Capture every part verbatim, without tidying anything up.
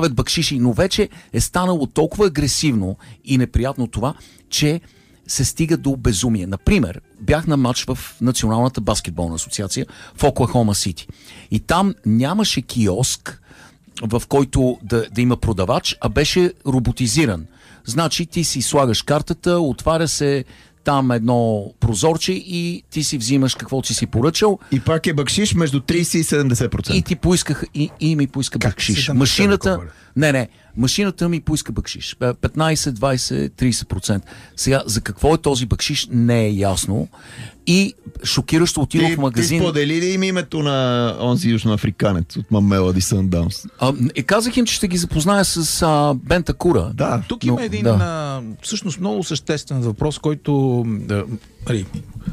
бакшиши, но вече е станало толкова агресивно и неприятно това, че се стига до безумие. Например, бях на матч в Националната баскетболна асоциация в Оклахома Сити. И там нямаше киоск, в който да, да има продавач, а беше роботизиран. Значи ти си слагаш картата, отваря се там едно прозорче и ти си взимаш каквото си си поръчал. И пак е бакшиш между трийсет и седемдесет процента. И ти поисках, и, и ми поиска как бакшиш. Машината, не, не, машината ми поиска бакшиш. петнайсет, двайсет, трийсет процента. Сега, за какво е този бакшиш, не е ясно. И шокиращо отидох ти, в магазин. Ти сподели ли им името на онзи южноафриканец от Мамелоди Съндаунс? Е, казах им, че ще ги запозная с а, Бента Кура. Да. Тук има но, един да. а, всъщност много съществен въпрос, който да, али,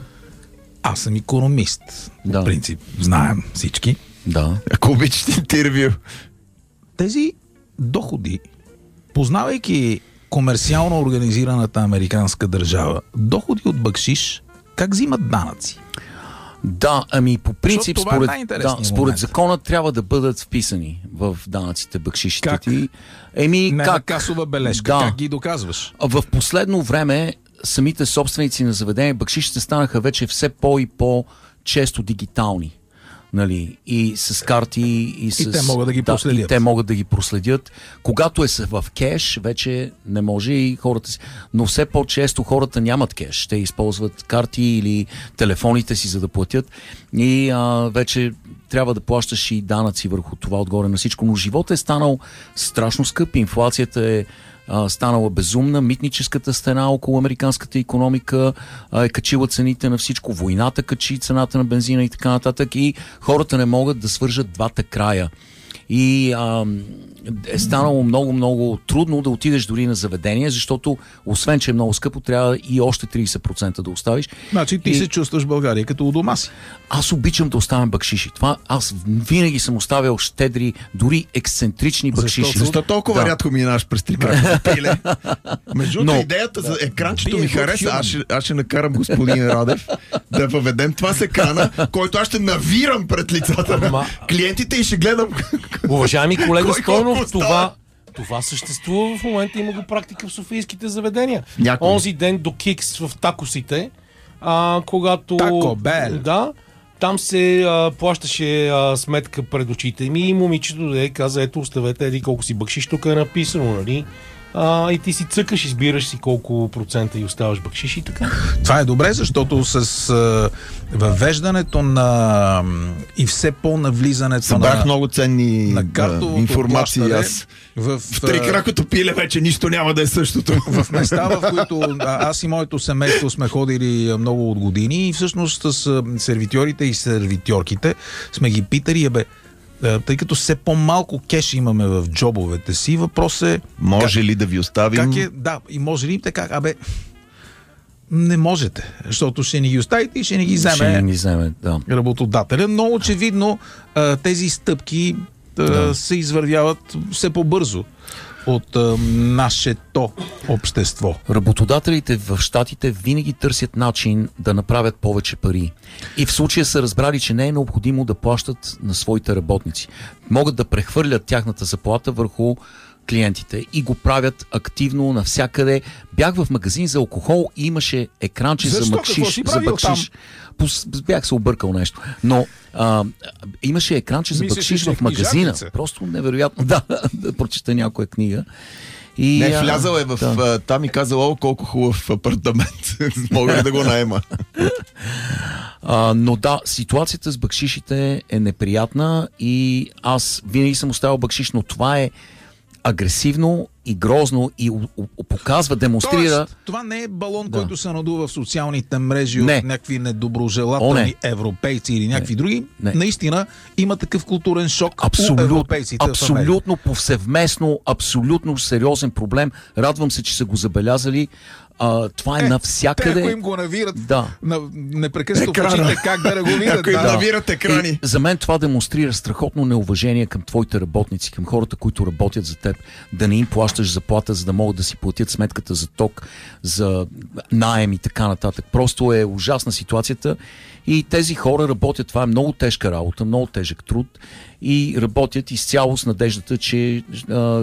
аз съм икономист. Да. В принцип, знаем всички. Да. Ако обичате интервю. Тези доходи, познавайки комерциално организираната американска държава, доходи от бакшиш, как взимат данъци? Да, ами по принцип, според, е да, според закона трябва да бъдат вписани в данъците бакшишите как? ти. Еми, не как? на касова бележка, да. Как ги доказваш? В последно време самите собственици на заведения бакшишите станаха вече все по- и по-често дигитални. Нали, и с карти, и с... И те могат да ги да, проследят. И те могат да ги проследят. Когато е в кеш, вече не може и хората си... Но все по-често хората нямат кеш. Те използват карти или телефоните си, за да платят. И а, вече трябва да плащаш и данъци върху това отгоре на всичко. Но животът е станал страшно скъп. Инфлацията е станала безумна, митническата стена около американската икономика е качила цените на всичко, войната качи цената на бензина и така нататък и хората не могат да свържат двата края. И а, е станало много-много трудно да отидеш дори на заведение, защото освен, че е много скъпо, трябва и още трийсет процента да оставиш. Значи ти и... се чувстваш в България като у дома си. Аз обичам да оставям бакшиши. Това аз винаги съм оставял щедри, дори ексцентрични бакшиши. Защо, Защо толкова да. рядко минаваш през три крака пиле? Между Но, идеята за екранчето ми хареса. Аз ще, аз ще накарам господин Радев да въведем това с екрана, който аз ще навирам пред лицата на клиентите и ще гледам. Уважаеми колега Стойнов, това, това съществува в момента, има го практика в софийските заведения. Някой. Онзи ден до Кикс в такосите, а, когато... Тако Бел. Да, там се а, плащаше а, сметка пред очите ми и момичето да каза, ето оставете, еди колко си бакшиш, тук е написано, нали? А, и ти си цъкаш, избираш си колко процента и оставаш бакшиш и така. Това е добре, защото с а, въвеждането на и все по-навлизането Събрах на, много ценни на да, информации. Аз в, в трикракото пиле вече нищо няма да е същото. В места, в които аз и моето семейство сме ходили много от години и всъщност с сервитьорите и сервитьорките сме ги питали, абе, тъй като все по-малко кеш имаме в джобовете си, въпрос е... Може как, ли да ви оставим? Как е, да, и може ли така, абе... Не можете, защото ще ни ги оставите и ще ни ги вземе, ще ни вземе да. работодателя, но очевидно тези стъпки да. се извървяват все по-бързо от а, нашето общество. Работодателите в щатите винаги търсят начин да направят повече пари. И в случая са разбрали, че не е необходимо да плащат на своите работници. Могат да прехвърлят тяхната заплата върху клиентите и го правят активно навсякъде. Бях в магазин за алкохол и имаше екранче Защо? за бакшиш. За бакшиш. Пус, бях се объркал нещо. Но а, имаше екранче за бакшиш в магазина. Просто невероятно. Да, да прочета някоя книга. И, не, влязал е в... Да. Там и казал, о, колко хубав апартамент. Мога ли да го наема? А, но да, ситуацията с бакшишите е неприятна и аз винаги съм оставил бакшиш, но това е агресивно и грозно и у, у, показва, демонстрира... Тоест, това не е балон, да. който се надува в социалните мрежи не. от някакви недоброжелателни О, не. европейци или някакви не. други. Не. Наистина има такъв културен шок абсолютно, у европейците. Абсолютно повсеместно, абсолютно сериозен проблем. Радвам се, че са го забелязали. А, това е, е навсякъде. Те, ако им го навират да. на, непрекъснато в очите, как да регулират. Ако им да. навират екрани. И за мен това демонстрира страхотно неуважение към твоите работници, към хората, които работят за теб, да не им плащаш заплата, за да могат да си платят сметката за ток, за наем и така нататък. Просто е ужасна ситуацията и тези хора работят. Това е много тежка работа, много тежък труд и работят изцяло с надеждата, че а,